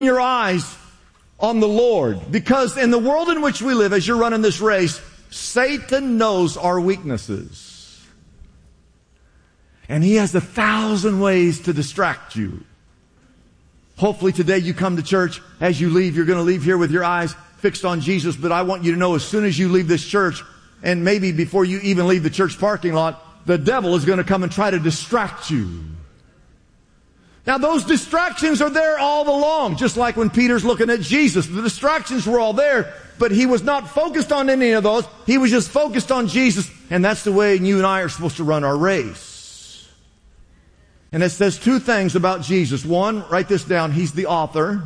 your eyes on the Lord. Because in the world in which we live, as you're running this race, Satan knows our weaknesses. And he has 1,000 ways to distract you. Hopefully today you come to church. As you leave, you're going to leave here with your eyes fixed on Jesus. But I want you to know, as soon as you leave this church, and maybe before you even leave the church parking lot, the devil is going to come and try to distract you. Now those distractions are there all along, just like when Peter's looking at Jesus. The distractions were all there, but he was not focused on any of those. He was just focused on Jesus, and that's the way you and I are supposed to run our race. And it says two things about Jesus. One, write this down, he's the author,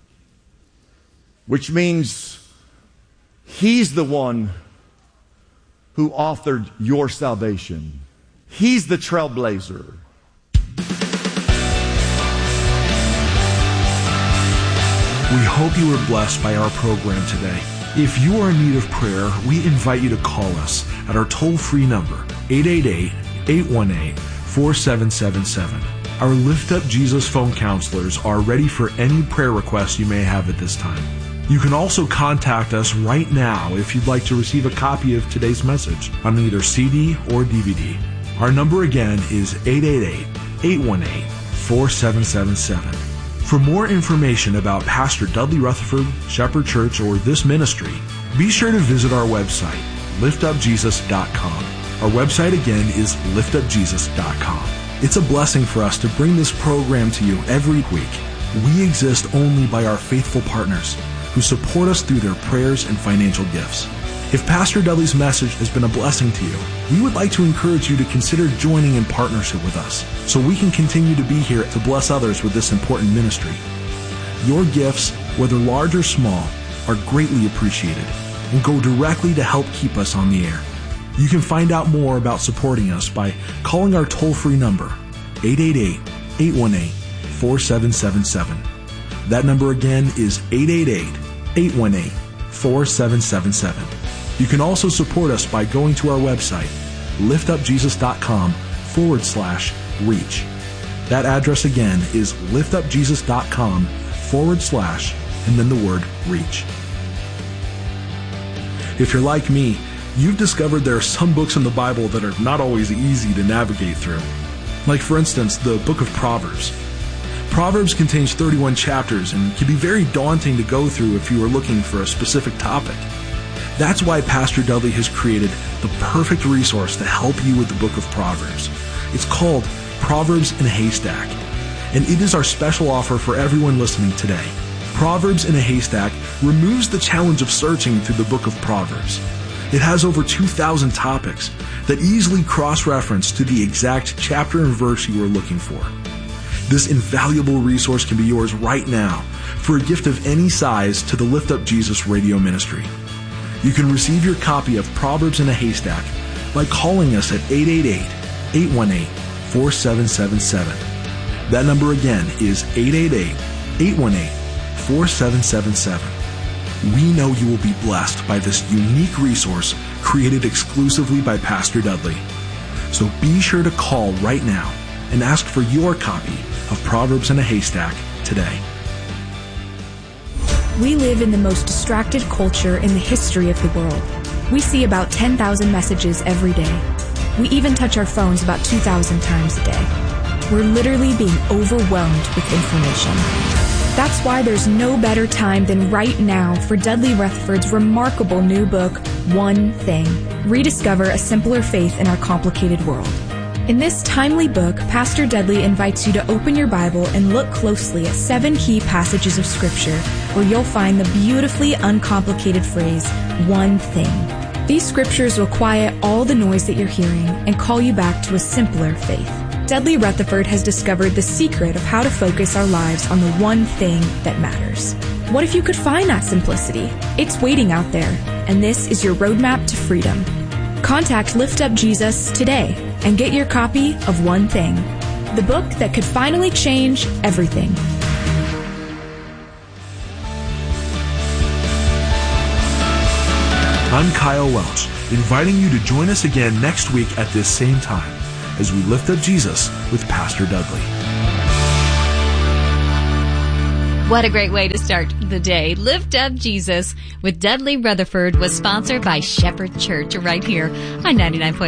which means he's the one who authored your salvation. He's the trailblazer. We hope you were blessed by our program today. If you are in need of prayer, we invite you to call us at our toll-free number, 888-818-4777. Our Lift Up Jesus phone counselors are ready for any prayer requests you may have at this time. You can also contact us right now if you'd like to receive a copy of today's message on either CD or DVD. Our number again is 888-818-4777. For more information about Pastor Dudley Rutherford, Shepherd Church, or this ministry, be sure to visit our website, liftupjesus.com. Our website again is liftupjesus.com. It's a blessing for us to bring this program to you every week. We exist only by our faithful partners who support us through their prayers and financial gifts. If Pastor Dudley's message has been a blessing to you, we would like to encourage you to consider joining in partnership with us so we can continue to be here to bless others with this important ministry. Your gifts, whether large or small, are greatly appreciated and go directly to help keep us on the air. You can find out more about supporting us by calling our toll-free number, 888-818-4777. That number again is 888-818-4777. You can also support us by going to our website, liftupjesus.com/reach. That address again is liftupjesus.com/ and then the word reach. If you're like me, you've discovered there are some books in the Bible that are not always easy to navigate through. Like, for instance, the book of Proverbs. Proverbs contains 31 chapters and can be very daunting to go through if you are looking for a specific topic. That's why Pastor Dudley has created the perfect resource to help you with the book of Proverbs. It's called Proverbs in a Haystack, and it is our special offer for everyone listening today. Proverbs in a Haystack removes the challenge of searching through the book of Proverbs. It has over 2,000 topics that easily cross-reference to the exact chapter and verse you are looking for. This invaluable resource can be yours right now for a gift of any size to the Lift Up Jesus radio ministry. You can receive your copy of Proverbs in a Haystack by calling us at 888-818-4777. That number again is 888-818-4777. We know you will be blessed by this unique resource created exclusively by Pastor Dudley. So be sure to call right now and ask for your copy of Proverbs in a Haystack today. We live in the most distracted culture in the history of the world. We see about 10,000 messages every day. We even touch our phones about 2,000 times a day. We're literally being overwhelmed with information. That's why there's no better time than right now for Dudley Rutherford's remarkable new book, One Thing. Rediscover a simpler faith in our complicated world. In this timely book, Pastor Dudley invites you to open your Bible and look closely at 7 key passages of Scripture where you'll find the beautifully uncomplicated phrase, one thing. These scriptures will quiet all the noise that you're hearing and call you back to a simpler faith. Dudley Rutherford has discovered the secret of how to focus our lives on the one thing that matters. What if you could find that simplicity? It's waiting out there, and this is your roadmap to freedom. Contact Lift Up Jesus today and get your copy of One Thing, the book that could finally change everything. I'm Kyle Welch, inviting you to join us again next week at this same time as we lift up Jesus with Pastor Dudley. What a great way to start the day. Lift Up Jesus with Dudley Rutherford was sponsored by Shepherd Church right here on 99.5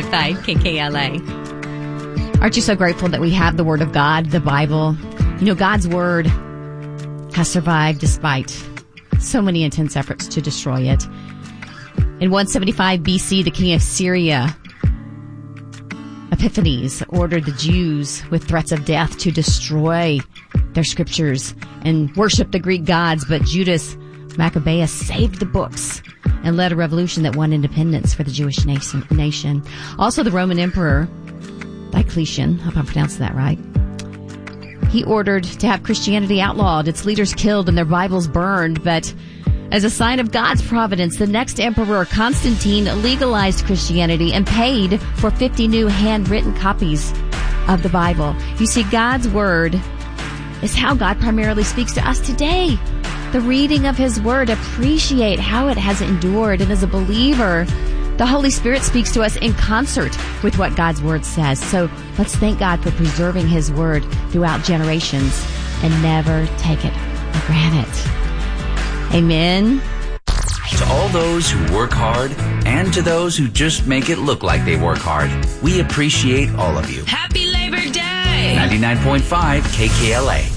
KKLA. Aren't you so grateful that we have the Word of God, the Bible? You know, God's Word has survived despite so many intense efforts to destroy it. In 175 BC, the king of Syria, Epiphanes, ordered the Jews with threats of death to destroy their scriptures and worship the Greek gods, but Judas Maccabeus saved the books and led a revolution that won independence for the Jewish nation. Also, the Roman Emperor Diocletian, I hope I'm pronouncing that right, he ordered to have Christianity outlawed, its leaders killed, and their Bibles burned. But as a sign of God's providence, the next emperor, Constantine, legalized Christianity and paid for 50 new handwritten copies of the Bible. You see, God's Word is how God primarily speaks to us today. The reading of His Word, appreciate how it has endured. And as a believer, the Holy Spirit speaks to us in concert with what God's Word says. So let's thank God for preserving His Word throughout generations and never take it for granted. Amen. To all those who work hard and to those who just make it look like they work hard, we appreciate all of you. Happy Labor Day! 99.5 KKLA.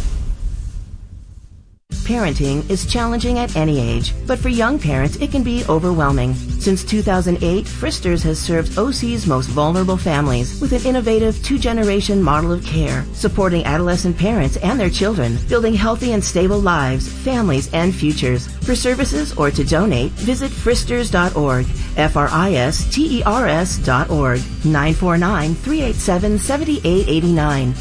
Parenting is challenging at any age, but for young parents, it can be overwhelming. Since 2008, Fristers has served OC's most vulnerable families with an innovative 2-generation model of care, supporting adolescent parents and their children, building healthy and stable lives, families, and futures. For services or to donate, visit fristers.org, fristers.org, 949-387-7889,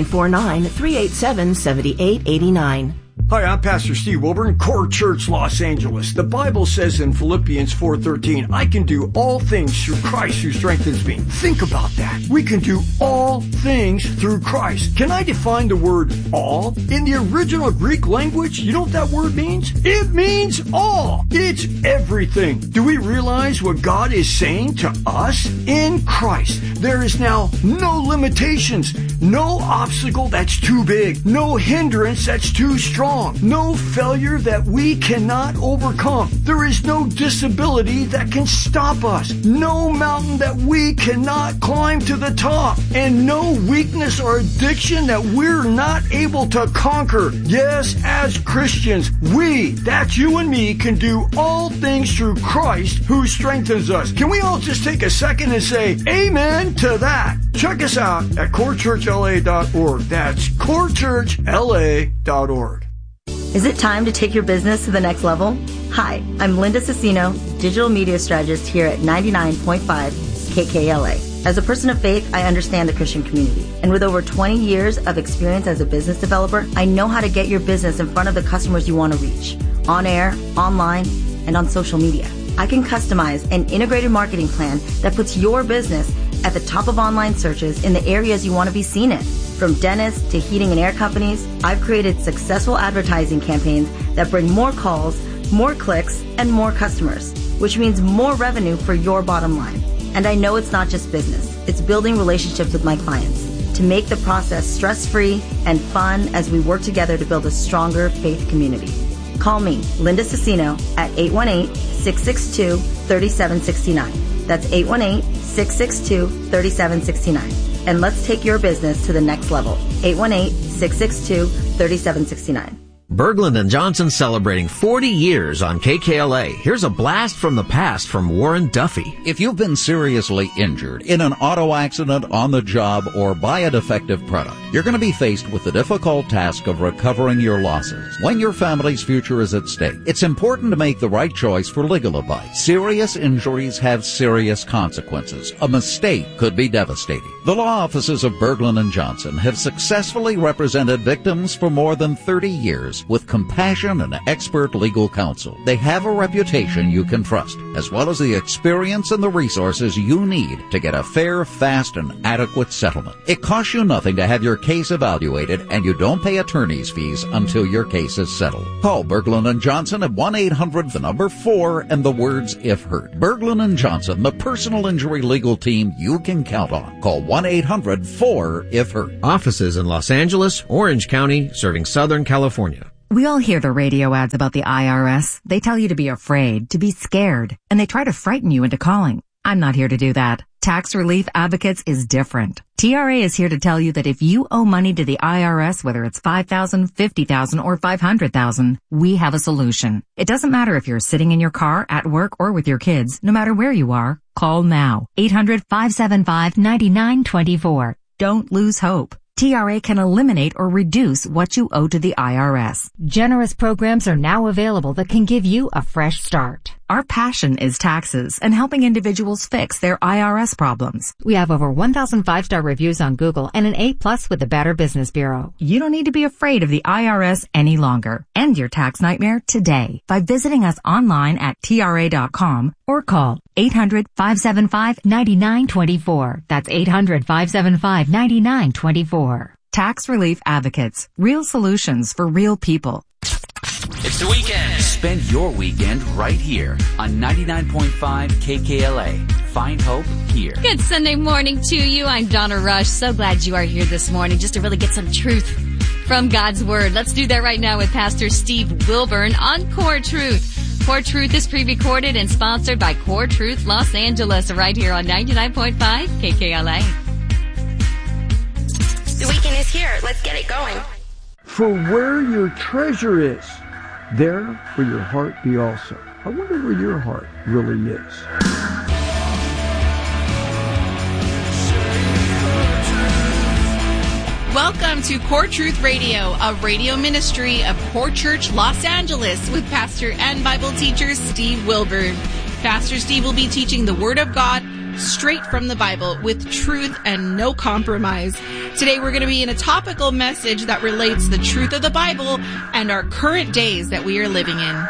949-387-7889. Hi, I'm Pastor Steve Wilburn, Core Church, Los Angeles. The Bible says in Philippians 4:13, I can do all things through Christ who strengthens me. Think about that. We can do all things through Christ. Can I define the word all? In the original Greek language, you know what that word means? It means all. It's everything. Do we realize what God is saying to us? In Christ, there is now no limitations, no obstacle that's too big, no hindrance that's too strong. No failure that we cannot overcome. There is no disability that can stop us. No mountain that we cannot climb to the top. And no weakness or addiction that we're not able to conquer. Yes, as Christians, we, that's you and me, can do all things through Christ who strengthens us. Can we all just take a second and say amen to that? Check us out at corechurchla.org. That's corechurchla.org. Is it time to take your business to the next level? Hi, I'm Linda Cicino, digital media strategist here at 99.5 KKLA. As a person of faith, I understand the Christian community. And with over 20 years of experience as a business developer, I know how to get your business in front of the customers you want to reach, on air, online, and on social media. I can customize an integrated marketing plan that puts your business at the top of online searches in the areas you want to be seen in. From dentists to heating and air companies, I've created successful advertising campaigns that bring more calls, more clicks, and more customers, which means more revenue for your bottom line. And I know it's not just business. It's building relationships with my clients to make the process stress-free and fun as we work together to build a stronger faith community. Call me, Linda Cicino, at 818-662-3769. That's 818-662-3769. And let's take your business to the next level. 818-662-3769. Berglund & Johnson celebrating 40 years on KKLA. Here's a blast from the past from Warren Duffy. If you've been seriously injured in an auto accident, on the job, or by a defective product, you're going to be faced with the difficult task of recovering your losses. When your family's future is at stake, it's important to make the right choice for legal advice. Serious injuries have serious consequences. A mistake could be devastating. The law offices of Berglund & Johnson have successfully represented victims for more than 30 years with compassion and expert legal counsel. They have a reputation you can trust, as well as the experience and the resources you need to get a fair, fast, and adequate settlement. It costs you nothing to have your case evaluated, and you don't pay attorney's fees until your case is settled. Call Berglund & Johnson at 1-800-4 and the words "if hurt." Berglund & Johnson, the personal injury legal team you can count on. Call 1-800-4-IF-HURT. Offices in Los Angeles, Orange County, serving Southern California. We all hear the radio ads about the IRS. They tell you to be afraid, to be scared, and they try to frighten you into calling. I'm not here to do that. Tax Relief Advocates is different. TRA is here to tell you that if you owe money to the IRS, whether it's $5,000, $50,000, or $500,000, we have a solution. It doesn't matter if you're sitting in your car, at work, or with your kids. No matter where you are, call now. 800-575-9924. Don't lose hope. TRA can eliminate or reduce what you owe to the IRS. Generous programs are now available that can give you a fresh start. Our passion is taxes and helping individuals fix their IRS problems. We have over 1,000 5-star reviews on Google and an A+ with the Better Business Bureau. You don't need to be afraid of the IRS any longer. End your tax nightmare today by visiting us online at TRA.com or call 800-575-9924. That's 800-575-9924. Tax Relief Advocates. Real solutions for real people. It's the weekend. Spend your weekend right here on 99.5 KKLA. Find hope here. Good Sunday morning to you. I'm Donna Rush. So glad you are here this morning just to really get some truth from God's Word. Let's do that right now with Pastor Steve Wilburn on Core Truth. Core Truth is pre-recorded and sponsored by Core Truth Los Angeles right here on 99.5 KKLA. The weekend is here. Let's get it going. For where your treasure is, there will your heart be also. I wonder where your heart really is. Welcome to Core Truth Radio, a radio ministry of Core Church Los Angeles with pastor and Bible teacher Steve Wilburn. Pastor Steve will be teaching the Word of God straight from the Bible with truth and no compromise. Today we're going to be in a topical message that relates the truth of the Bible and our current days that we are living in.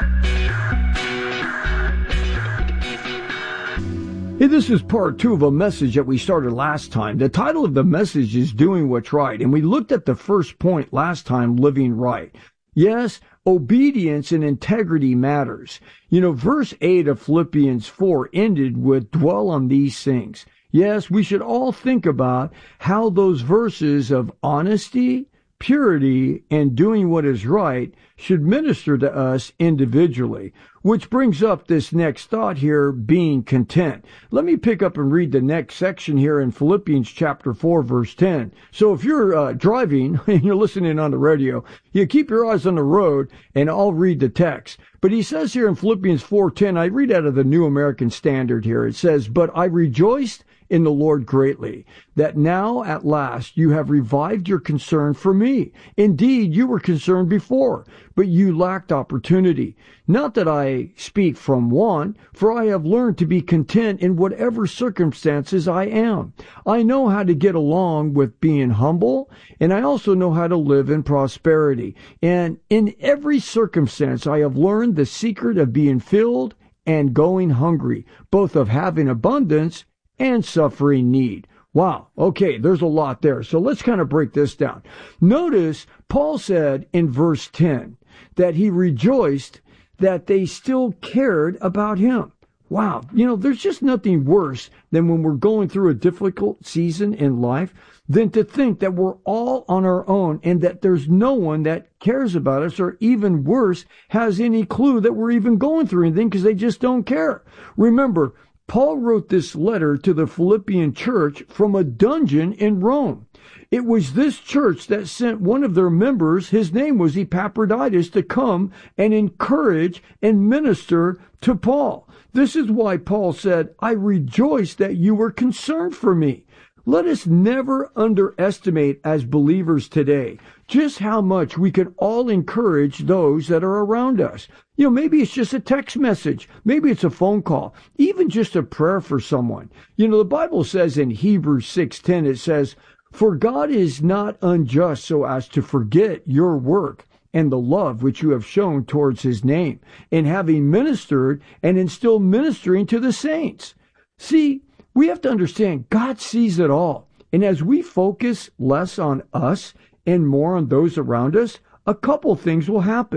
Hey, this is part 2 of a message that we started last time. The title of the message is Doing What's Right, and we looked at the first point last time, living right. Yes, obedience and integrity matters. You know, verse 8 of Philippians 4 ended with dwell on these things. Yes, we should all think about how those verses of honesty, purity, and doing what is right should minister to us individually. Which brings up this next thought here, being content. Let me pick up and read the next section here in Philippians chapter 4, verse 10. So if you're driving and you're listening on the radio, you keep your eyes on the road and I'll read the text. But he says here in Philippians 4:10, I read out of the New American Standard here. It says, "But I rejoiced in the Lord greatly, that now at last you have revived your concern for me. Indeed, you were concerned before, but you lacked opportunity. Not that I speak from want, for I have learned to be content in whatever circumstances I am. I know how to get along with being humble, and I also know how to live in prosperity. And in every circumstance I have learned the secret of being filled and going hungry, both of having abundance and suffering need." Wow. Okay, there's a lot there. So let's kind of break this down. Notice Paul said in verse 10 that he rejoiced that they still cared about him. Wow. You know, there's just nothing worse than when we're going through a difficult season in life than to think that we're all on our own and that there's no one that cares about us, or even worse, has any clue that we're even going through anything because they just don't care. Remember, Paul wrote this letter to the Philippian church from a dungeon in Rome. It was this church that sent one of their members, his name was Epaphroditus, to come and encourage and minister to Paul. This is why Paul said, "I rejoice that you were concerned for me." Let us never underestimate as believers today just how much we can all encourage those that are around us. You know, maybe it's just a text message. Maybe it's a phone call. Even just a prayer for someone. You know, the Bible says in Hebrews 6:10, it says, "For God is not unjust so as to forget your work and the love which you have shown towards his name, in having ministered and in still ministering to the saints." See, we have to understand God sees it all. And as we focus less on us and more on those around us, a couple things will happen.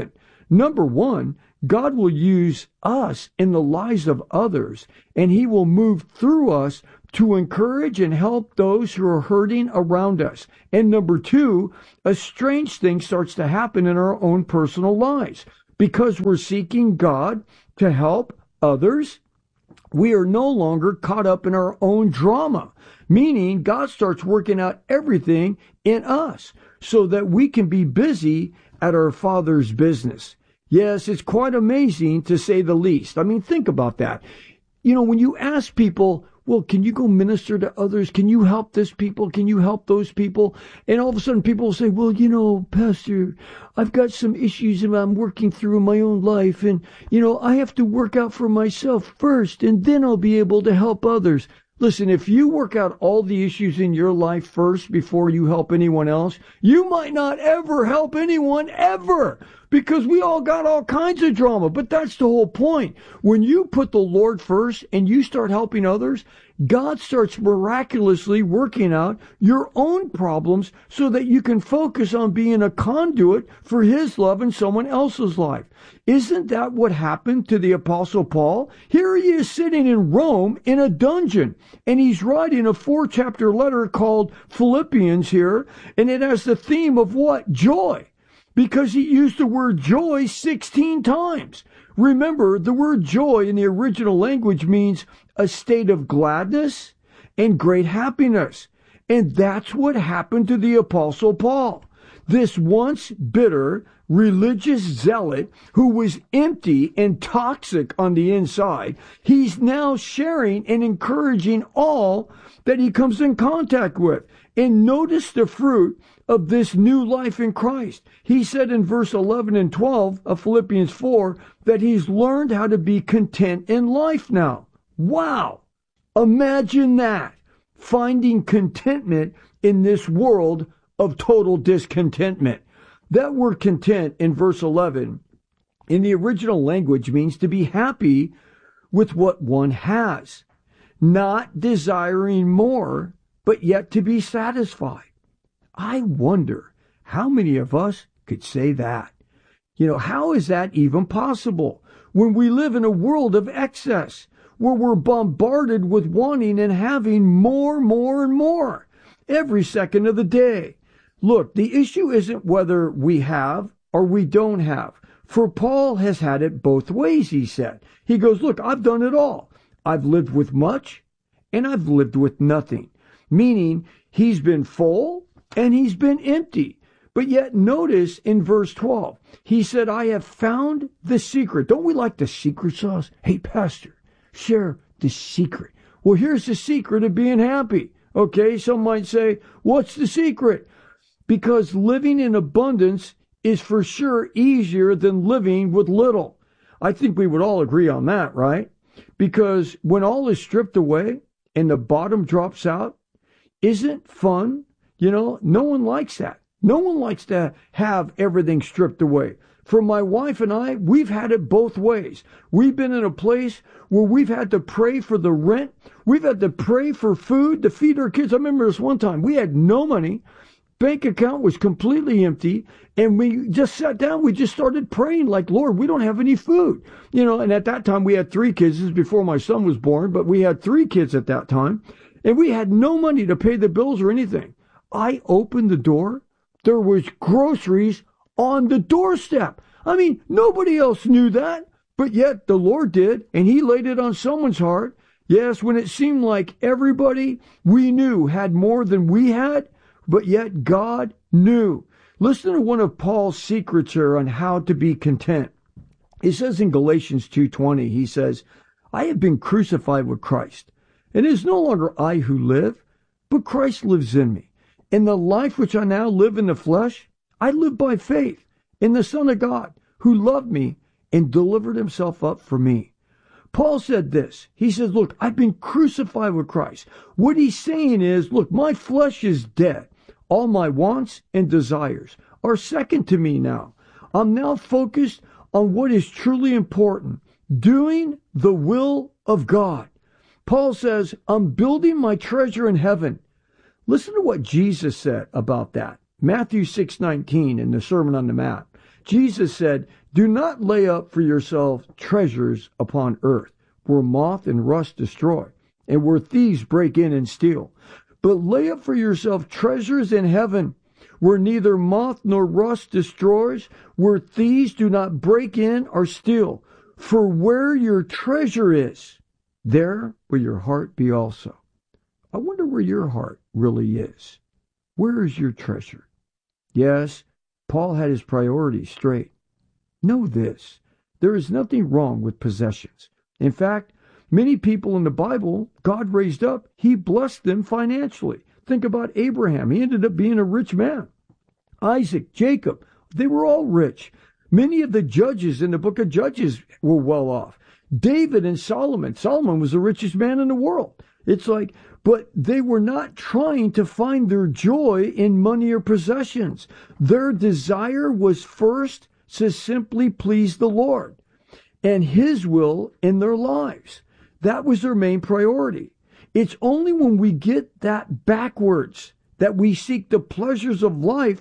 Number one, God will use us in the lives of others, and he will move through us to encourage and help those who are hurting around us. And number two, a strange thing starts to happen in our own personal lives. Because we're seeking God to help others, we are no longer caught up in our own drama, meaning God starts working out everything in us so that we can be busy at our Father's business. Yes, it's quite amazing to say the least. I mean, think about that. You know, when you ask people, well, can you go minister to others? Can you help this people? Can you help those people? And all of a sudden people will say, well, you know, Pastor, I've got some issues that I'm working through in my own life. And, you know, I have to work out for myself first, and then I'll be able to help others. Listen, if you work out all the issues in your life first before you help anyone else, you might not ever help anyone ever, because we all got all kinds of drama. But that's the whole point. When you put the Lord first and you start helping others, God starts miraculously working out your own problems so that you can focus on being a conduit for his love in someone else's life. Isn't that what happened to the Apostle Paul? Here he is sitting in Rome in a dungeon, and he's writing a 4-chapter letter called Philippians here, and it has the theme of what? Joy. Because he used the word joy 16 times. Remember, the word joy in the original language means a state of gladness and great happiness. And that's what happened to the Apostle Paul. This once bitter religious zealot who was empty and toxic on the inside, he's now sharing and encouraging all that he comes in contact with. And notice the fruit of this new life in Christ. He said in verse 11 and 12 of Philippians 4 that he's learned how to be content in life now. Wow! Imagine that. Finding contentment in this world of total discontentment. That word content in verse 11 in the original language means to be happy with what one has, not desiring more, but yet to be satisfied. I wonder how many of us could say that. You know, how is that even possible when we live in a world of excess, where we're bombarded with wanting and having more and more every second of the day? Look, the issue isn't whether we have or we don't have. For Paul has had it both ways, he said. He goes, look, I've done it all. I've lived with much and I've lived with nothing. Meaning he's been full and he's been empty. But yet notice in verse 12, he said, I have found the secret. Don't we like the secret sauce? Hey, Pastor, share the secret. Well, here's the secret of being happy. Okay, some might say, what's the secret? Because living in abundance is for sure easier than living with little. I think we would all agree on that, right? Because when all is stripped away and the bottom drops out, isn't fun? You know, no one likes that. No one likes to have everything stripped away. For my wife and I, we've had it both ways. We've been in a place where we've had to pray for the rent. We've had to pray for food to feed our kids. I remember this one time. We had no money. Bank account was completely empty. And we just sat down. We just started praying like, Lord, we don't have any food. You know, and at that time we had 3 kids. This is before my son was born, but we had 3 kids at that time. And we had no money to pay the bills or anything. I opened the door. There was groceries on the doorstep. I mean, nobody else knew that, but yet the Lord did, and he laid it on someone's heart. Yes, when it seemed like everybody we knew had more than we had, but yet God knew. Listen to one of Paul's secrets here on how to be content. He says in Galatians 2:20, he says, I have been crucified with Christ, and it is no longer I who live, but Christ lives in me. In the life which I now live in the flesh, I live by faith in the Son of God, who loved me and delivered himself up for me. Paul said this. He says, look, I've been crucified with Christ. What he's saying is, look, my flesh is dead. All my wants and desires are second to me now. I'm now focused on what is truly important, doing the will of God. Paul says, I'm building my treasure in heaven. Listen to what Jesus said about that. Matthew 6:19 in the Sermon on the Mount. Jesus said, Do not lay up for yourself treasures upon earth, where moth and rust destroy, and where thieves break in and steal. But lay up for yourself treasures in heaven, where neither moth nor rust destroys, where thieves do not break in or steal. For where your treasure is, there will your heart be also. I wonder where your heart really is. Where is your treasure? Yes, Paul had his priorities straight. Know this, there is nothing wrong with possessions. In fact, many people in the Bible, God raised up, he blessed them financially. Think about Abraham. He ended up being a rich man. Isaac, Jacob, they were all rich. Many of the judges in the book of Judges were well off. David and Solomon. Solomon was the richest man in the world. It's like, but they were not trying to find their joy in money or possessions. Their desire was first to simply please the Lord and his will in their lives. That was their main priority. It's only when we get that backwards that we seek the pleasures of life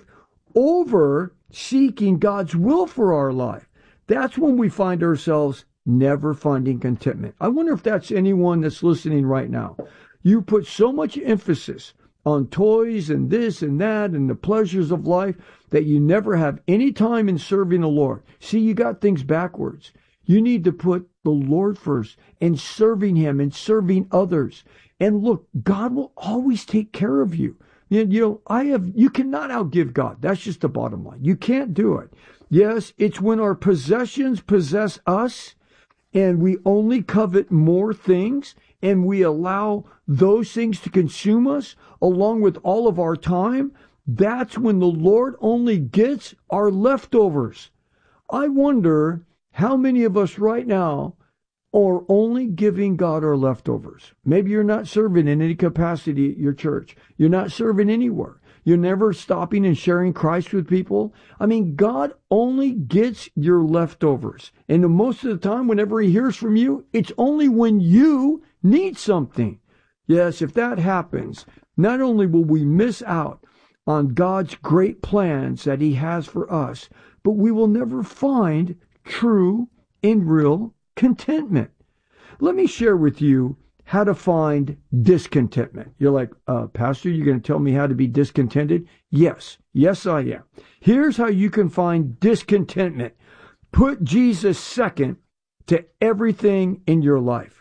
over seeking God's will for our life. That's when we find ourselves never finding contentment. I wonder if that's anyone that's listening right now. You put so much emphasis on toys and this and that and the pleasures of life that you never have any time in serving the Lord. See, you got things backwards. You need to put the Lord first and serving him and serving others. And look, God will always take care of you. You cannot outgive God. That's just the bottom line. You can't do it. Yes, it's when our possessions possess us and we only covet more things and we allow those things to consume us along with all of our time. That's when the Lord only gets our leftovers. I wonder how many of us right now are only giving God our leftovers. Maybe you're not serving in any capacity at your church. You're not serving anywhere. You're never stopping and sharing Christ with people. I mean, God only gets your leftovers. And most of the time, whenever he hears from you, it's only when you need something. Yes, if that happens, not only will we miss out on God's great plans that he has for us, but we will never find true and real contentment. Let me share with you how to find discontentment. You're like, Pastor, you're going to tell me how to be discontented? Yes, I am. Here's how you can find discontentment. Put Jesus second to everything in your life.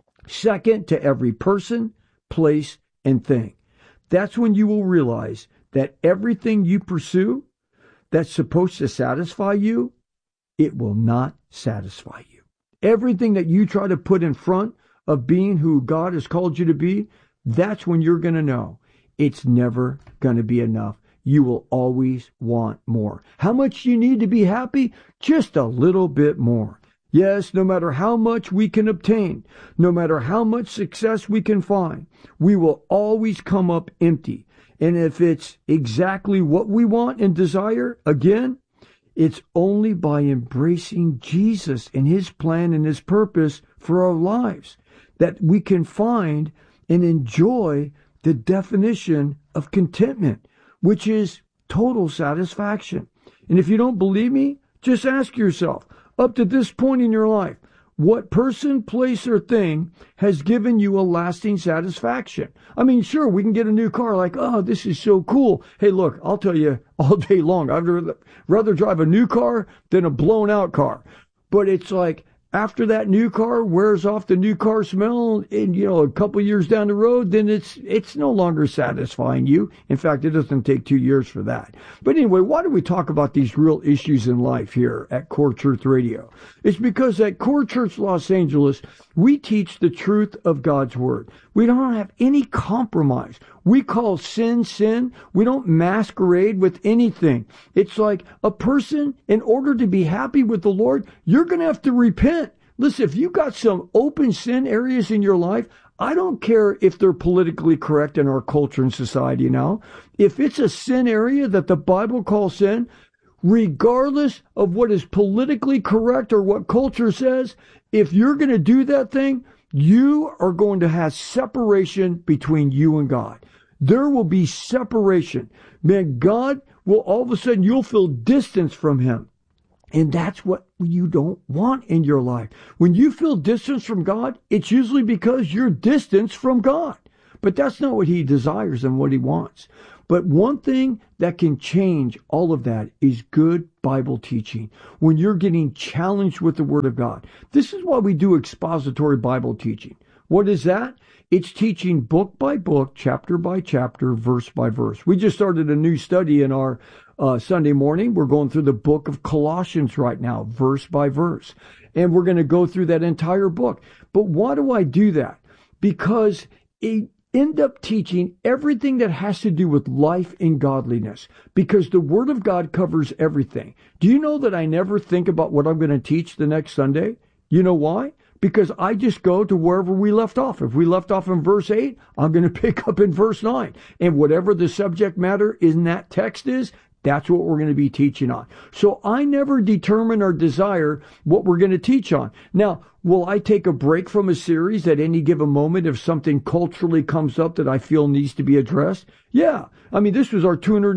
Second to every person, place, and thing. That's when you will realize that everything you pursue that's supposed to satisfy you, it will not satisfy you. Everything that you try to put in front of being who God has called you to be, that's when you're going to know it's never going to be enough. You will always want more. How much you need to be happy? Just a little bit more. Yes, no matter how much we can obtain, no matter how much success we can find, we will always come up empty. And if it's exactly what we want and desire, again, it's only by embracing Jesus and his plan and his purpose for our lives that we can find and enjoy the definition of contentment, which is total satisfaction. And if you don't believe me, just ask yourself, up to this point in your life, what person, place, or thing has given you a lasting satisfaction? I mean, sure, we can get a new car like, oh, this is so cool. Hey, look, I'll tell you all day long, I'd rather drive a new car than a blown out car. But it's like, after that new car wears off the new car smell and, a couple years down the road, then it's no longer satisfying you. In fact, it doesn't take 2 years for that. But anyway, why do we talk about these real issues in life here at Core Church Radio? It's because at Core Church Los Angeles, we teach the truth of God's Word. We don't have any compromise. We call sin, sin. We don't masquerade with anything. It's like a person, in order to be happy with the Lord, you're going to have to repent. Listen, if you got some open sin areas in your life, I don't care if they're politically correct in our culture and society now. If it's a sin area that the Bible calls sin, regardless of what is politically correct or what culture says, if you're going to do that thing, you are going to have separation between you and God. There will be separation. Man, God will all of a sudden, you'll feel distance from him. And that's what you don't want in your life. When you feel distance from God, it's usually because you're distanced from God. But that's not what he desires and what he wants. But one thing that can change all of that is good Bible teaching. When you're getting challenged with the Word of God. This is why we do expository Bible teaching. What is that? It's teaching book by book, chapter by chapter, verse by verse. We just started a new study in our Sunday morning. We're going through the book of Colossians right now, verse by verse. And we're going to go through that entire book. But why do I do that? Because it end up teaching everything that has to do with life and godliness, because the Word of God covers everything. Do you know that I never think about what I'm going to teach the next Sunday? You know why? Because I just go to wherever we left off. If we left off in verse 8, I'm going to pick up in verse 9. And whatever the subject matter in that text is, that's what we're going to be teaching on. So I never determine or desire what we're going to teach on. Now, will I take a break from a series at any given moment if something culturally comes up that I feel needs to be addressed? Yeah. I mean, this was our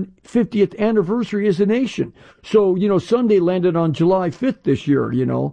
250th anniversary as a nation. So, Sunday landed on July 5th this year,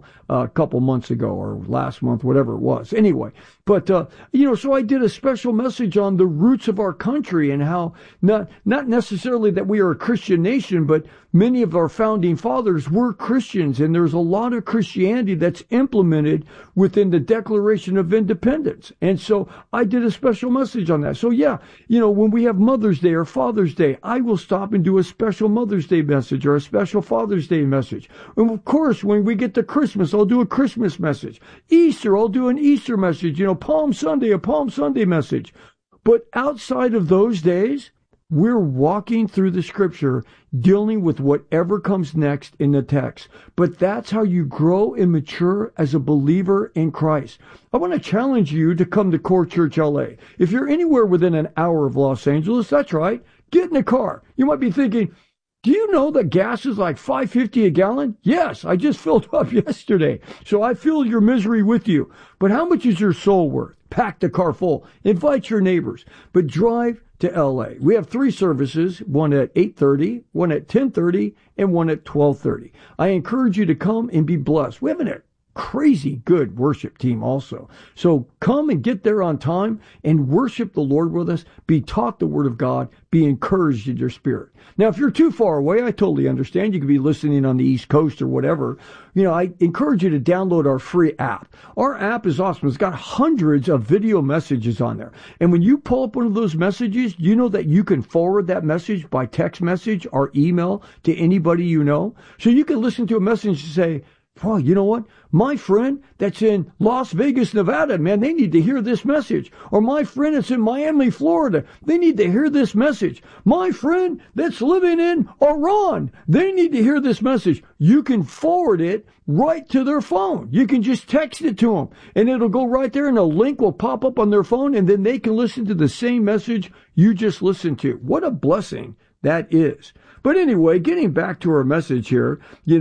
a couple months ago or last month, whatever it was. Anyway, but, so I did a special message on the roots of our country and how not necessarily that we are a Christian nation, but many of our founding fathers were Christians, and there's a lot of Christianity that's implemented within the Declaration of Independence. And so I did a special message on that. So yeah, when we have Mother's Day or Father's Day, I will stop and do a special Mother's Day message or a special Father's Day message. And of course, when we get to Christmas, I'll do a Christmas message. Easter, I'll do an Easter message. Palm Sunday, a Palm Sunday message. But outside of those days, we're walking through the scripture, dealing with whatever comes next in the text. But that's how you grow and mature as a believer in Christ. I want to challenge you to come to Core Church LA. If you're anywhere within an hour of Los Angeles, that's right, get in the car. You might be thinking, do you know that gas is like $5.50 a gallon? Yes, I just filled up yesterday. So I feel your misery with you. But how much is your soul worth? Pack the car full. Invite your neighbors. But drive to LA. We have 3 services, one at 8:30, one at 10:30, and one at 12:30. I encourage you to come and be blessed. We have a crazy good worship team also. So come and get there on time and worship the Lord with us. Be taught the Word of God. Be encouraged in your spirit. Now, if you're too far away, I totally understand. You could be listening on the East Coast or whatever. I encourage you to download our free app. Our app is awesome. It's got hundreds of video messages on there. And when you pull up one of those messages, you know that you can forward that message by text message or email to anybody you know. So you can listen to a message and say, well, you know what? My friend that's in Las Vegas, Nevada, man, they need to hear this message. Or my friend that's in Miami, Florida, they need to hear this message. My friend that's living in Iran, they need to hear this message. You can forward it right to their phone. You can just text it to them, and it'll go right there, and a link will pop up on their phone, and then they can listen to the same message you just listened to. What a blessing that is. But anyway, getting back to our message here,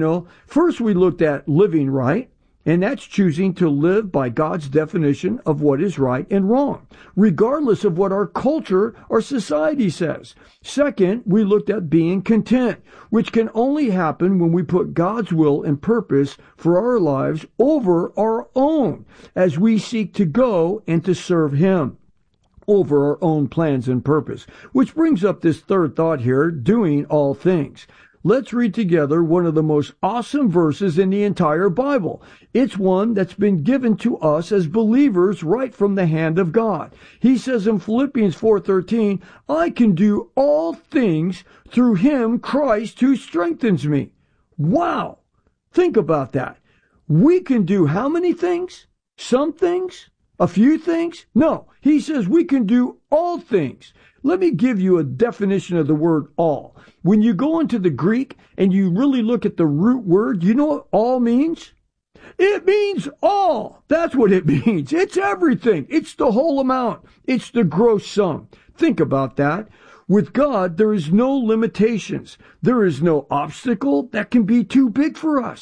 first we looked at living right, and that's choosing to live by God's definition of what is right and wrong, regardless of what our culture or society says. Second, we looked at being content, which can only happen when we put God's will and purpose for our lives over our own, as we seek to go and to serve Him over our own plans and purpose. Which brings up this third thought here, doing all things. Let's read together one of the most awesome verses in the entire Bible. It's one that's been given to us as believers right from the hand of God. He says in Philippians 4:13, I can do all things through Him, Christ, who strengthens me. Wow! Think about that. We can do how many things? Some things? A few things? No. He says we can do all things. Let me give you a definition of the word all. When you go into the Greek and you really look at the root word, you know what all means? It means all. That's what it means. It's everything. It's the whole amount. It's the gross sum. Think about that. With God, there is no limitations. There is no obstacle that can be too big for us.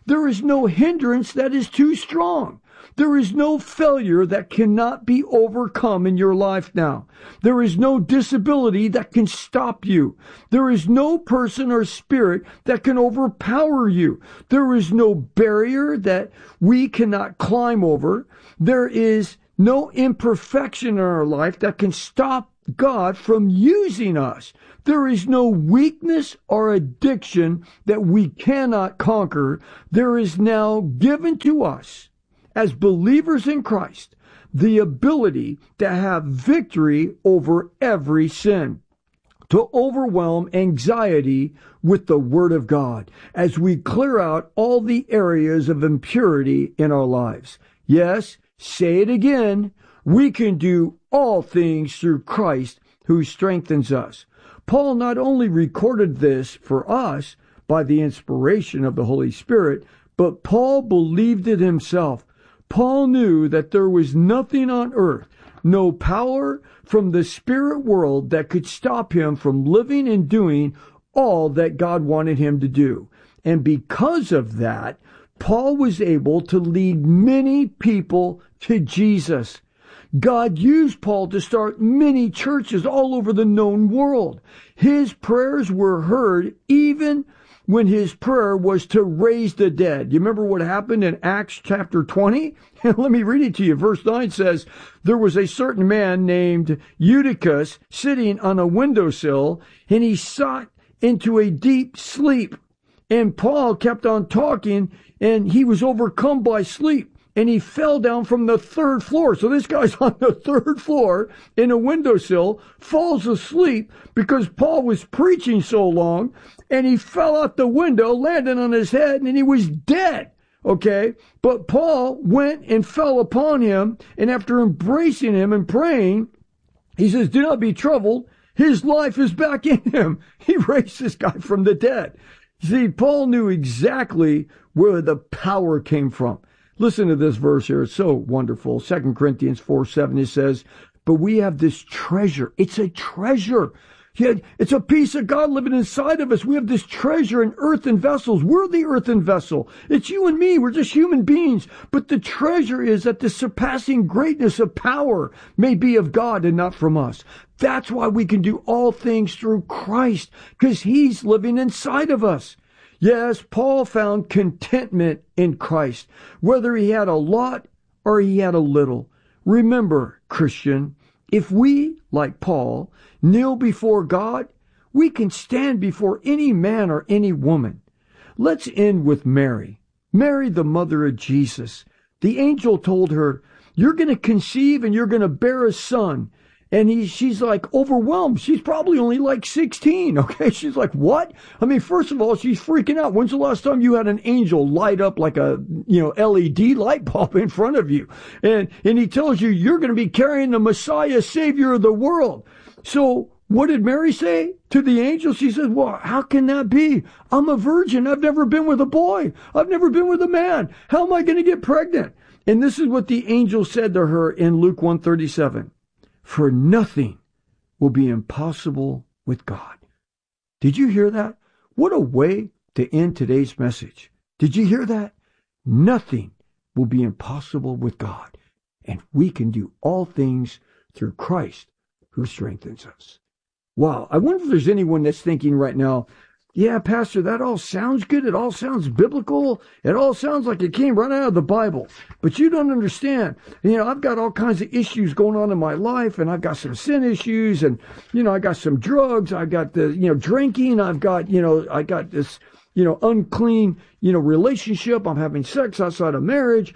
There is no hindrance that is too strong. There is no failure that cannot be overcome in your life now. There is no disability that can stop you. There is no person or spirit that can overpower you. There is no barrier that we cannot climb over. There is no imperfection in our life that can stop God from using us. There is no weakness or addiction that we cannot conquer. There is now given to us, as believers in Christ, the ability to have victory over every sin, to overwhelm anxiety with the Word of God as we clear out all the areas of impurity in our lives. Yes, say it again, we can do all things through Christ who strengthens us. Paul not only recorded this for us by the inspiration of the Holy Spirit, but Paul believed it himself. Paul knew that there was nothing on earth, no power from the spirit world that could stop him from living and doing all that God wanted him to do. And because of that, Paul was able to lead many people to Jesus. God used Paul to start many churches all over the known world. His prayers were heard even when his prayer was to raise the dead. You remember what happened in Acts chapter 20? Let me read it to you. Verse 9 says, there was a certain man named Eutychus sitting on a windowsill, and he sought into a deep sleep. And Paul kept on talking, and he was overcome by sleep. And he fell down from the third floor. So this guy's on the third floor in a windowsill, falls asleep because Paul was preaching so long, and he fell out the window, landed on his head, and he was dead. Okay? But Paul went and fell upon him, and after embracing him and praying, he says, do not be troubled. His life is back in him. He raised this guy from the dead. See, Paul knew exactly where the power came from. Listen to this verse here. It's so wonderful. 2 Corinthians 4:7, it says, but we have this treasure. It's a treasure. It's a piece of God living inside of us. We have this treasure in earthen vessels. We're the earthen vessel. It's you and me. We're just human beings. But the treasure is that the surpassing greatness of power may be of God and not from us. That's why we can do all things through Christ, because he's living inside of us. Yes, Paul found contentment in Christ, whether he had a lot or he had a little. Remember, Christian, if we, like Paul, kneel before God, we can stand before any man or any woman. Let's end with Mary. Mary, the mother of Jesus. The angel told her, you're going to conceive and you're going to bear a son. And she's like overwhelmed. She's probably only like 16. Okay. She's like, what? I mean, first of all, she's freaking out. When's the last time you had an angel light up like a, LED light bulb in front of you? And he tells you, you're going to be carrying the Messiah, Savior of the world. So what did Mary say to the angel? She said, well, how can that be? I'm a virgin. I've never been with a boy. I've never been with a man. How am I going to get pregnant? And this is what the angel said to her in Luke 1:37. For nothing will be impossible with God. Did you hear that? What a way to end today's message. Did you hear that? Nothing will be impossible with God. And we can do all things through Christ who strengthens us. Wow. I wonder if there's anyone that's thinking right now, yeah, Pastor, that all sounds good. It all sounds biblical. It all sounds like it came right out of the Bible. But you don't understand. I've got all kinds of issues going on in my life, and I've got some sin issues, and, I got some drugs. I've got the, drinking. I've got, I got this, unclean, relationship. I'm having sex outside of marriage.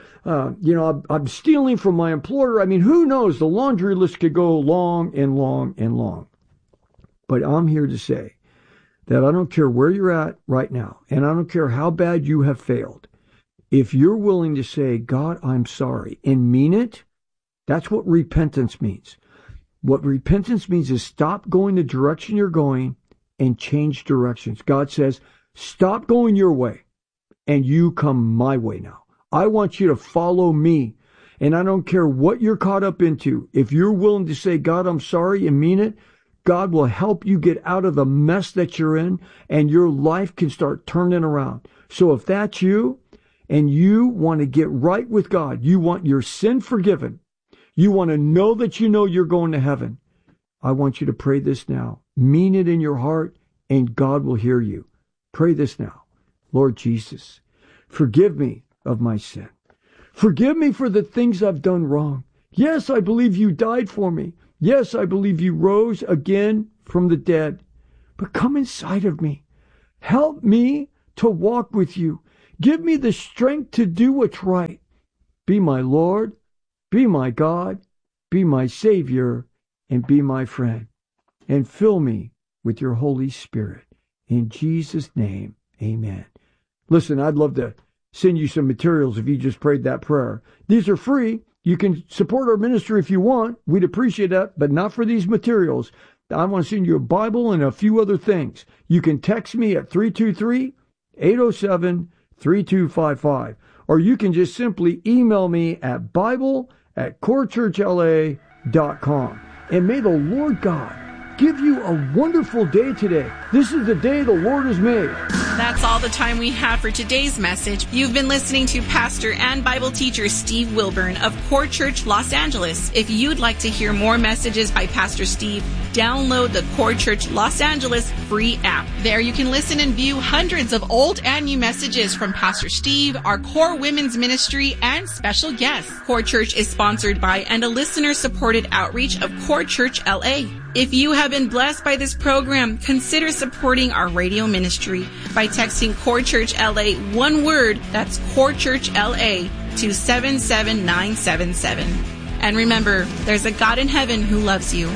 I'm stealing from my employer. I mean, who knows? The laundry list could go long and long and long. But I'm here to say that I don't care where you're at right now, and I don't care how bad you have failed. If you're willing to say, God, I'm sorry, and mean it, that's what repentance means. What repentance means is stop going the direction you're going and change directions. God says, stop going your way, and you come my way now. I want you to follow me, and I don't care what you're caught up into. If you're willing to say, God, I'm sorry, and mean it, God will help you get out of the mess that you're in, and your life can start turning around. So if that's you, and you want to get right with God, you want your sin forgiven, you want to know that you know you're going to heaven, I want you to pray this now. Mean it in your heart, and God will hear you. Pray this now. Lord Jesus, forgive me of my sin. Forgive me for the things I've done wrong. Yes, I believe you died for me. Yes, I believe you rose again from the dead. But come inside of me. Help me to walk with you. Give me the strength to do what's right. Be my Lord, be my God, be my Savior, and be my friend. And fill me with your Holy Spirit. In Jesus' name, amen. Listen, I'd love to send you some materials if you just prayed that prayer. These are free. You can support our ministry if you want. We'd appreciate that, but not for these materials. I want to send you a Bible and a few other things. You can text me at 323-807-3255. Or you can just simply email me at bible@corechurchla.com. And may the Lord God give you a wonderful day today. This is the day the Lord has made. That's all the time we have for today's message. You've been listening to Pastor and Bible teacher Steve Wilburn of Core Church Los Angeles. If you'd like to hear more messages by Pastor Steve, download the Core Church Los Angeles free app. There you can listen and view hundreds of old and new messages from Pastor Steve, our Core Women's Ministry, and special guests. Core Church is sponsored by and a listener-supported outreach of Core Church LA. If you have been blessed by this program, consider supporting our radio ministry by texting Core Church LA one word, that's Core Church LA, to 77977. And remember, there's a God in heaven who loves you.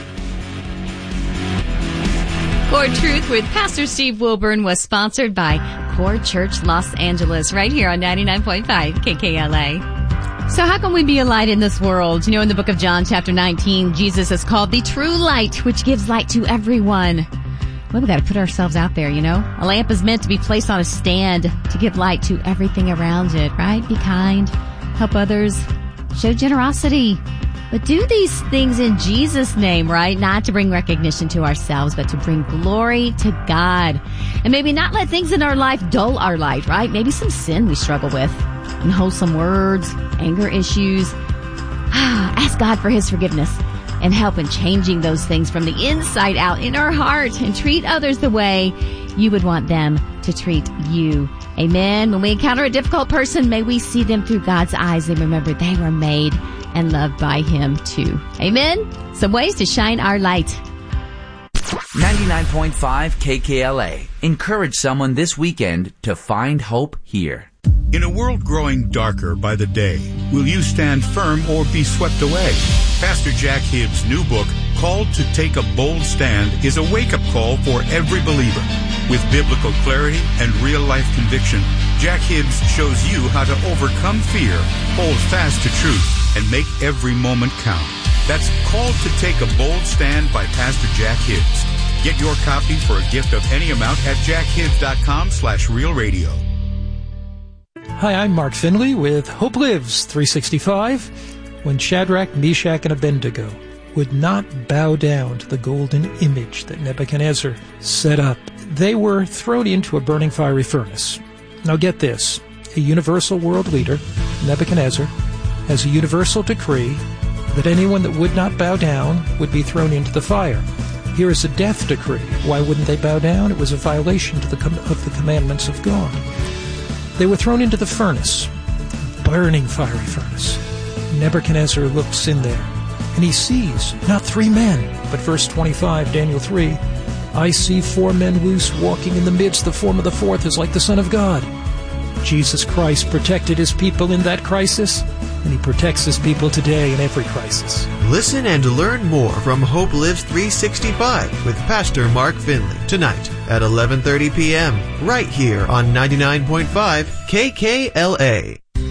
Core Truth with Pastor Steve Wilburn was sponsored by Core Church Los Angeles, right here on 99.5 KKLA. So how can we be a light in this world? You know, in the book of John, chapter 19, Jesus is called the true light, which gives light to everyone. Well, we got to put ourselves out there, you know. A lamp is meant to be placed on a stand to give light to everything around it, right? Be kind, help others, show generosity. But do these things in Jesus' name, right? Not to bring recognition to ourselves, but to bring glory to God. And maybe not let things in our life dull our light, right? Maybe some sin we struggle with. Unwholesome words, anger issues. Ask God for His forgiveness and help in changing those things from the inside out in our heart, and treat others the way you would want them to treat you. Amen. When we encounter a difficult person, may we see them through God's eyes and remember they were made and loved by Him too. Amen. Some ways to shine our light. 99.5 KKLA. Encourage someone this weekend to find hope here. In a world growing darker by the day, will you stand firm or be swept away? Pastor Jack Hibbs' new book, Called to Take a Bold Stand, is a wake-up call for every believer. With biblical clarity and real-life conviction, Jack Hibbs shows you how to overcome fear, hold fast to truth, and make every moment count. That's Called to Take a Bold Stand by Pastor Jack Hibbs. Get your copy for a gift of any amount at jackhibbs.com/realradio. Hi, I'm Mark Finley with Hope Lives 365. When Shadrach, Meshach, and Abednego would not bow down to the golden image that Nebuchadnezzar set up, they were thrown into a burning fiery furnace. Now get this, a universal world leader, Nebuchadnezzar, has a universal decree that anyone that would not bow down would be thrown into the fire. Here is a death decree. Why wouldn't they bow down? It was a violation of the commandments of God. They were thrown into the furnace, burning fiery furnace. Nebuchadnezzar looks in there, and he sees not 3 men, but verse 25, Daniel 3, I see 4 men loose walking in the midst. The form of the fourth is like the Son of God. Jesus Christ protected His people in that crisis, and He protects His people today in every crisis. Listen and learn more from Hope Lives 365 with Pastor Mark Finley tonight at 11:30 p.m. right here on 99.5 KKLA. How important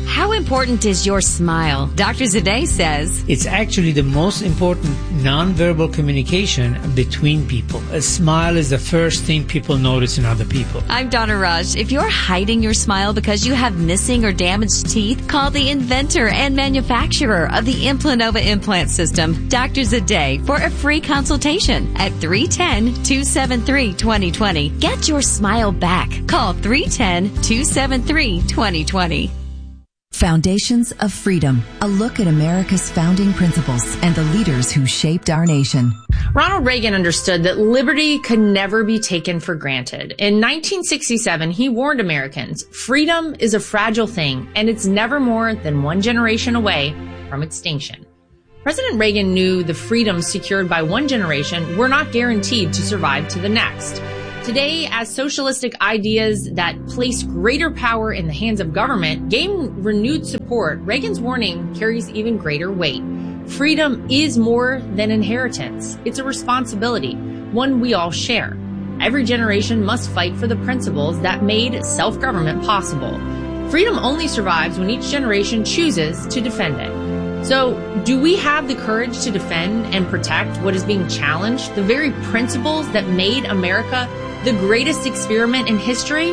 important is your smile? Dr. Zadeh says it's actually the most important nonverbal communication between people. A smile is the first thing people notice in other people. I'm Donna Rush. If you're hiding your smile because you have missing or damaged teeth, call the inventor and manufacturer of the Implanova implant system, Dr. Zadeh, for a free consultation at 310-273-2020. Get your smile back. Call 310-273-2020. Foundations of Freedom, a look at America's founding principles and the leaders who shaped our nation. Ronald Reagan understood that liberty could never be taken for granted. In 1967, he warned Americans, freedom is a fragile thing, and it's never more than one generation away from extinction. President Reagan knew the freedoms secured by one generation were not guaranteed to survive to the next. Today, as socialistic ideas that place greater power in the hands of government gain renewed support, Reagan's warning carries even greater weight. Freedom is more than inheritance. It's a responsibility, one we all share. Every generation must fight for the principles that made self-government possible. Freedom only survives when each generation chooses to defend it. So, do we have the courage to defend and protect what is being challenged, the very principles that made America the greatest experiment in history?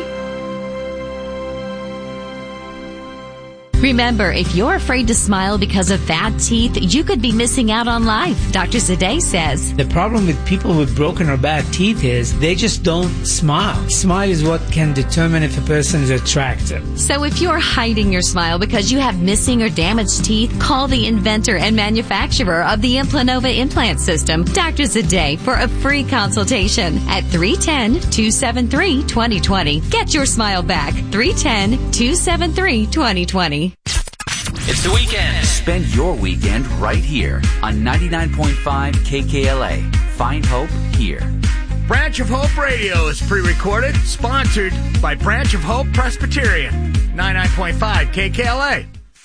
Remember, if you're afraid to smile because of bad teeth, you could be missing out on life. Dr. Zadeh says the problem with people with broken or bad teeth is they just don't smile. Smile is what can determine if a person is attractive. So if you're hiding your smile because you have missing or damaged teeth, call the inventor and manufacturer of the Implanova implant system, Dr. Zadeh, for a free consultation at 310-273-2020. Get your smile back. 310-273-2020. It's the weekend. Spend your weekend right here on 99.5 KKLA. Find hope here. Branch of Hope Radio is pre-recorded, sponsored by Branch of Hope Presbyterian. 99.5 KKLA.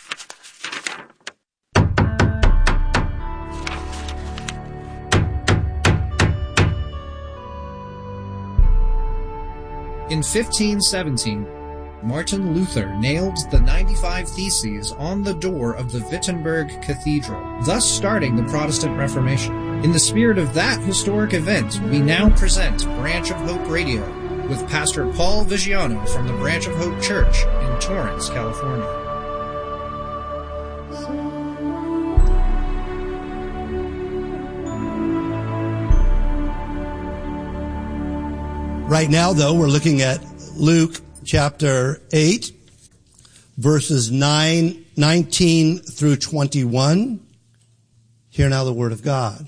In 1517, Martin Luther nailed the 95 Theses on the door of the Wittenberg Cathedral, thus starting the Protestant Reformation. In the spirit of that historic event, we now present Branch of Hope Radio with Pastor Paul Vigiano from the Branch of Hope Church in Torrance, California. Right now, though, we're looking at Luke chapter 8, verses 19 through 21. Hear now the word of God.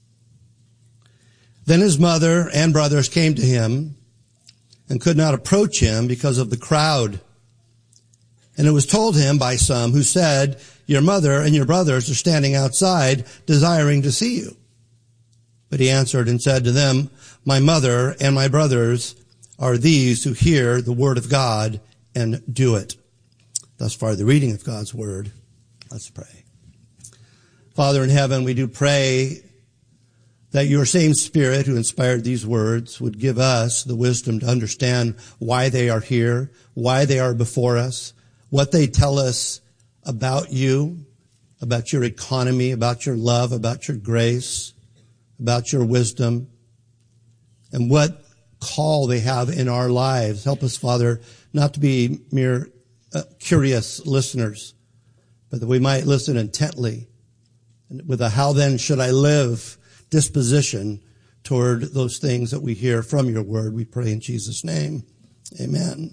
Then his mother and brothers came to him and could not approach him because of the crowd. And it was told him by some who said, your mother and your brothers are standing outside desiring to see you. But he answered and said to them, my mother and my brothers are these who hear the word of God and do it. Thus far, the reading of God's word. Let's pray. Father in heaven, we do pray that your same Spirit who inspired these words would give us the wisdom to understand why they are here, why they are before us, what they tell us about you, about your economy, about your love, about your grace, about your wisdom, and what call they have in our lives. Help us, Father, not to be mere curious listeners, but that we might listen intently with a how then should I live disposition toward those things that we hear from your word. We pray in Jesus' name. Amen.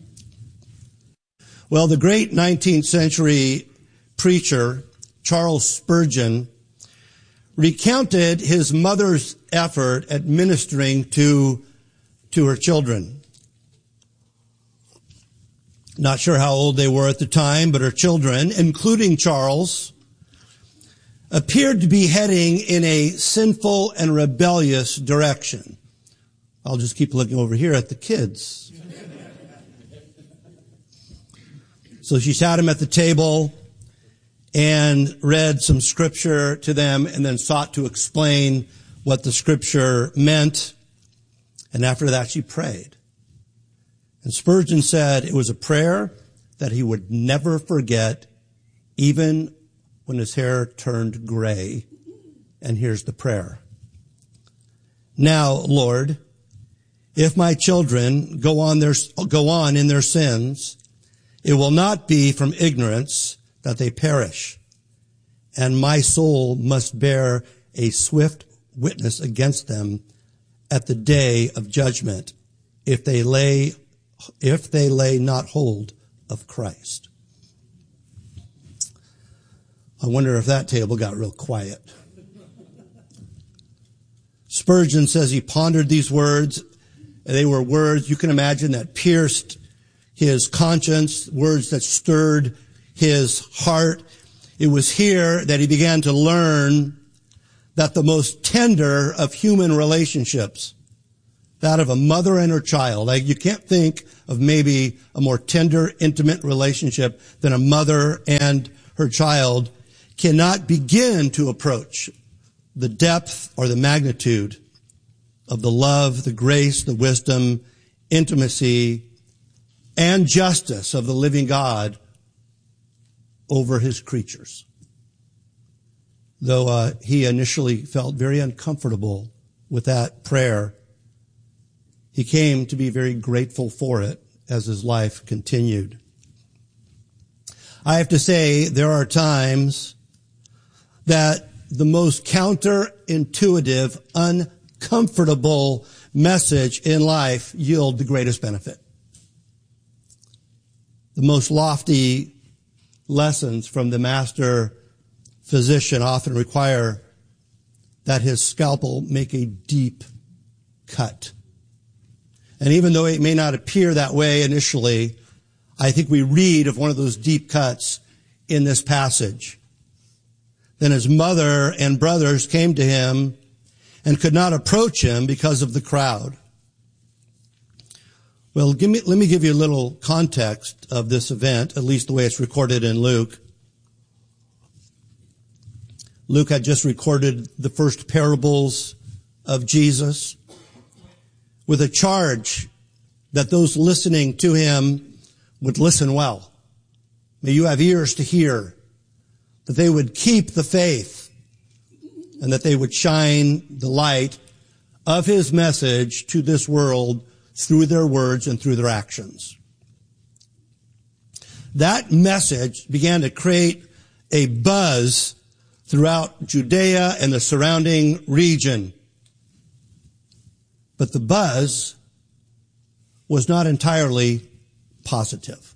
Well, the great 19th century preacher, Charles Spurgeon, recounted his mother's effort at ministering to her children. Not sure how old they were at the time, but her children, including Charles, appeared to be heading in a sinful and rebellious direction. I'll just keep looking over here at the kids. So she sat him at the table and read some scripture to them and then sought to explain what the scripture meant. And after that, she prayed. And Spurgeon said it was a prayer that he would never forget even when his hair turned gray. And here's the prayer. Now, Lord, if my children go on in their sins, it will not be from ignorance that they perish. And my soul must bear a swift witness against them at the day of judgment if they lay not hold of Christ. I wonder if that table got real quiet. Spurgeon says he pondered these words, and they were words you can imagine that pierced his conscience, words that stirred his heart. It was here that he began to learn that the most tender of human relationships, that of a mother and her child, like you can't think of maybe a more tender, intimate relationship than a mother and her child, cannot begin to approach the depth or the magnitude of the love, the grace, the wisdom, intimacy, and justice of the living God over his creatures. Though he initially felt very uncomfortable with that prayer, he came to be very grateful for it as his life continued. I have to say, there are times that the most counterintuitive, uncomfortable message in life yield the greatest benefit. The most lofty lessons from the master physician often require that his scalpel make a deep cut. And even though it may not appear that way initially, I think we read of one of those deep cuts in this passage. Then his mother and brothers came to him and could not approach him because of the crowd. Well, let me give you a little context of this event, at least the way it's recorded in Luke. Luke had just recorded the first parables of Jesus with a charge that those listening to him would listen well. May you have ears to hear, that they would keep the faith, and that they would shine the light of his message to this world through their words and through their actions. That message began to create a buzz throughout Judea and the surrounding region. But the buzz was not entirely positive.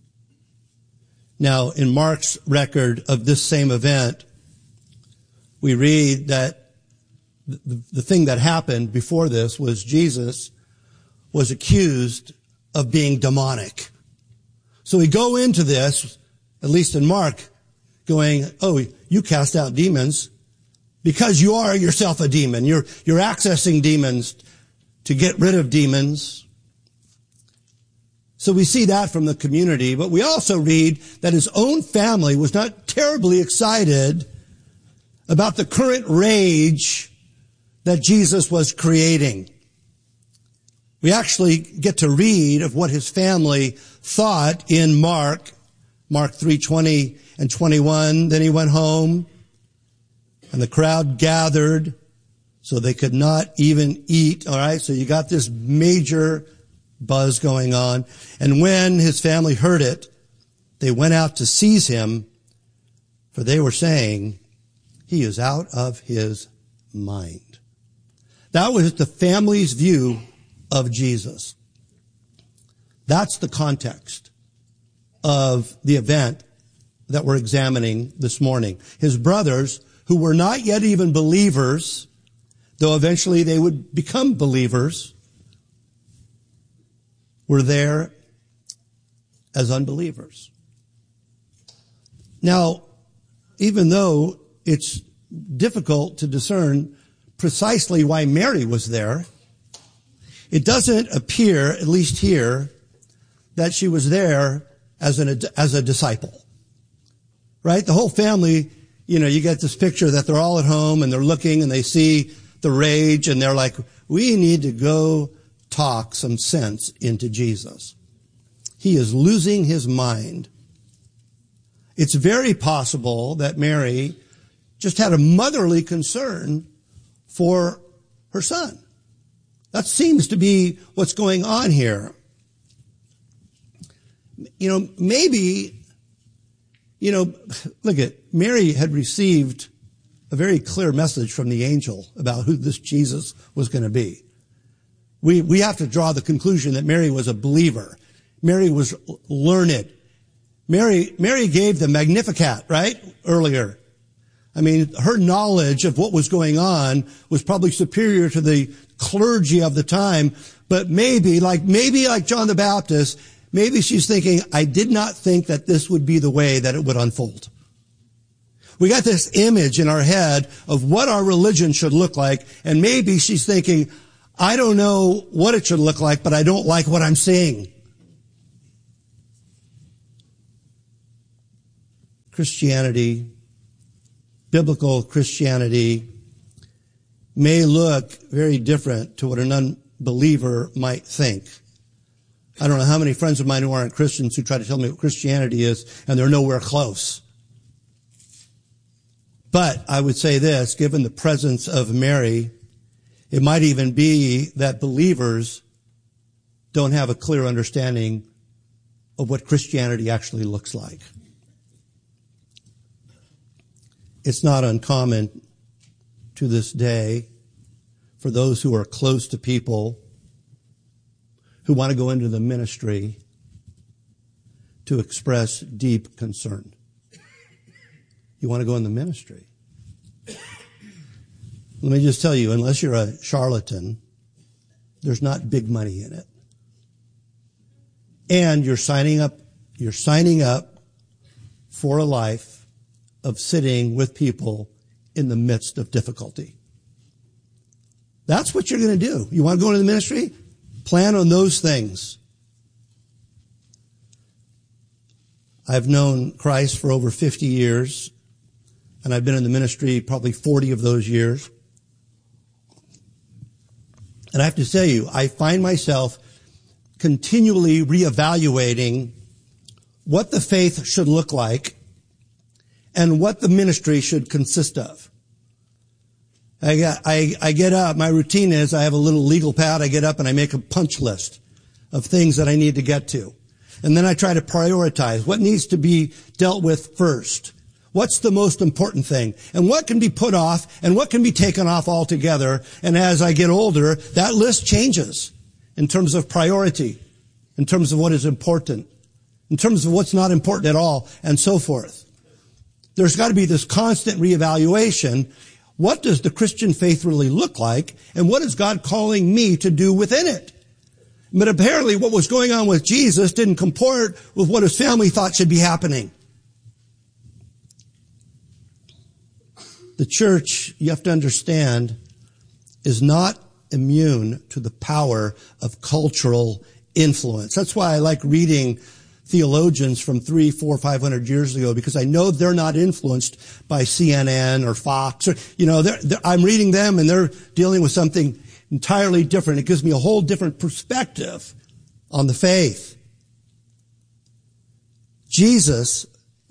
Now, in Mark's record of this same event, we read that the thing that happened before this was Jesus was accused of being demonic. So we go into this, at least in Mark, going, oh, you cast out demons because you are yourself a demon. You're accessing demons to get rid of demons. So we see that from the community, but we also read that his own family was not terribly excited about the current rage that Jesus was creating. We actually get to read of what his family thought in Mark 3:20 and 21. Then he went home, and the crowd gathered, so they could not even eat. All right, so you got this major buzz going on. And when his family heard it, they went out to seize him, for they were saying, he is out of his mind. That was the family's view of Jesus. That's the context of the event that we're examining this morning. His brothers, who were not yet even believers, though eventually they would become believers, were there as unbelievers. Now, even though it's difficult to discern precisely why Mary was there, it doesn't appear, at least here, that she was there as a disciple. Right? The whole family, you get this picture that they're all at home and they're looking and they see the rage and they're like, we need to go talk some sense into Jesus. He is losing his mind. It's very possible that Mary just had a motherly concern for her son. That seems to be what's going on here. Maybe, look at, Mary had received a very clear message from the angel about who this Jesus was going to be. We have to draw the conclusion that Mary was a believer. Mary was learned. Mary gave the Magnificat, right? Earlier. I mean, her knowledge of what was going on was probably superior to the clergy of the time, but maybe like John the Baptist, maybe she's thinking, I did not think that this would be the way that it would unfold. We got this image in our head of what our religion should look like, and maybe she's thinking, I don't know what it should look like, but I don't like what I'm seeing. Christianity, biblical Christianity, may look very different to what an unbeliever might think. I don't know how many friends of mine who aren't Christians who try to tell me what Christianity is, and they're nowhere close. But I would say this, given the presence of Mary, it might even be that believers don't have a clear understanding of what Christianity actually looks like. It's not uncommon to this day for those who are close to people who want to go into the ministry to express deep concern. You want to go in the ministry? Let me just tell you, unless you're a charlatan, there's not big money in it. And you're signing up for a life of sitting with people in the midst of difficulty. That's what you're going to do. You want to go into the ministry? Plan on those things. I've known Christ for over 50 years, and I've been in the ministry probably 40 of those years. And I have to tell you, I find myself continually reevaluating what the faith should look like and what the ministry should consist of. I get up, my routine is I have a little legal pad, I get up and I make a punch list of things that I need to get to. And then I try to prioritize what needs to be dealt with first. What's the most important thing? And what can be put off and what can be taken off altogether? And as I get older, that list changes in terms of priority, in terms of what is important, in terms of what's not important at all, and so forth. There's got to be this constant reevaluation. What does the Christian faith really look like? And what is God calling me to do within it? But apparently what was going on with Jesus didn't comport with what his family thought should be happening. The church, you have to understand, is not immune to the power of cultural influence. That's why I like reading theologians from 300, 400, 500 years ago, because I know they're not influenced by CNN or Fox. Or, I'm reading them and they're dealing with something entirely different. It gives me a whole different perspective on the faith. Jesus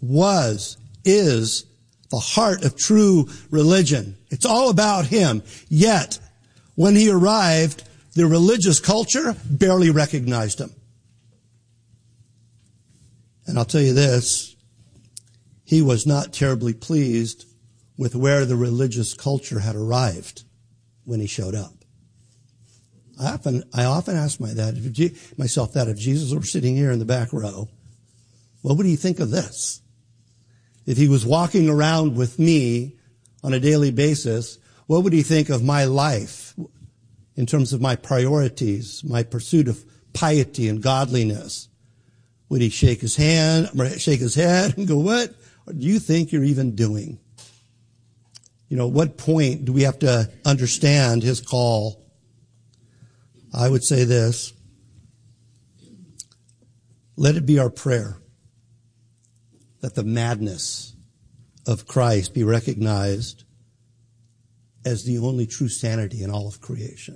is the heart of true religion. It's all about him. Yet, when he arrived, the religious culture barely recognized him. And I'll tell you this, he was not terribly pleased with where the religious culture had arrived when he showed up. I often ask myself that if Jesus were sitting here in the back row, what would he think of this? If he was walking around with me on a daily basis, what would he think of my life in terms of my priorities, my pursuit of piety and godliness? Would he shake his head and go, what do you think you're even doing? At what point do we have to understand his call? I would say this. Let it be our prayer that the madness of Christ be recognized as the only true sanity in all of creation.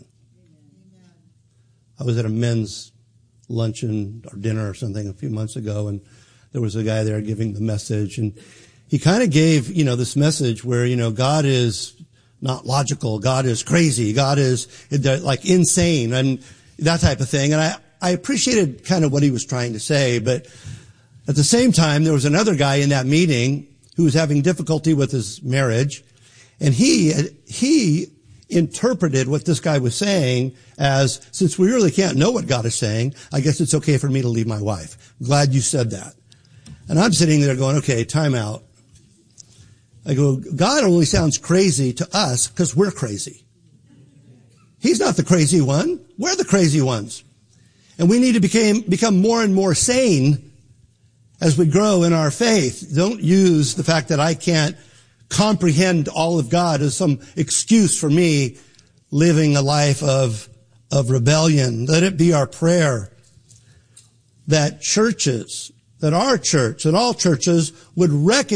I was at a men's luncheon or dinner or something a few months ago, and there was a guy there giving the message, and he kind of gave, this message where, God is not logical, God is crazy, God is like insane, and that type of thing. And I appreciated kind of what he was trying to say, but at the same time, there was another guy in that meeting who was having difficulty with his marriage, and he interpreted what this guy was saying as, since we really can't know what God is saying, I guess it's okay for me to leave my wife. Glad you said that. And I'm sitting there going, okay, time out. I go, God only sounds crazy to us because we're crazy. He's not the crazy one. We're the crazy ones. And we need to become more and more sane as we grow in our faith. Don't use the fact that I can't comprehend all of God as some excuse for me living a life of rebellion. Let it be our prayer that our church and all churches would recognize